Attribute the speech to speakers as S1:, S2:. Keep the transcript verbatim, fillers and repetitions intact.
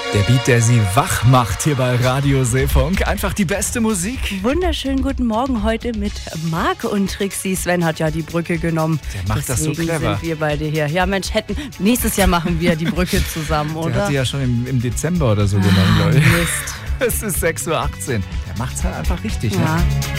S1: Der Beat, der sie wach macht hier bei Radio Seefunk. Einfach die beste Musik.
S2: Wunderschönen guten Morgen heute mit Marc und Trixie. Sven hat ja die Brücke genommen.
S1: Der macht
S2: Deswegen
S1: das so clever.
S2: sind wir beide hier. Ja Mensch, hätten nächstes Jahr machen wir die Brücke zusammen, oder?
S1: Der hat die ja schon im, im Dezember oder so genommen,
S2: ah,
S1: Leute.
S2: Mist.
S1: Es ist sechs Uhr achtzehn. Der macht's halt einfach richtig,
S2: Ja.
S1: ne?